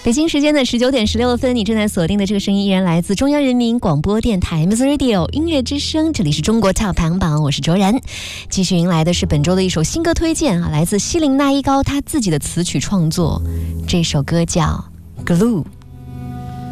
北京时间的19:16，你正在锁定的这个声音依然来自中央人民广播电台 Muse Radio 音乐之声，这里是中国 Top 排行榜，我是卓然。继续迎来的是本周的一首新歌推荐啊，来自希林娜依高他自己的词曲创作，这首歌叫 Glue。